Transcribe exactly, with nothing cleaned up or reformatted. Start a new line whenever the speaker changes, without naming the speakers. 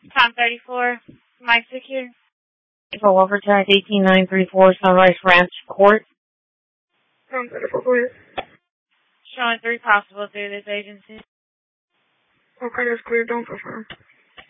Time thirty-four. Mike Secure.
Info overtime eighteen nine three four Sunrise Ranch Court.
Time thirty-four, please.
Showing three possible through this agency.
Okay, that's clear. Don't confirm.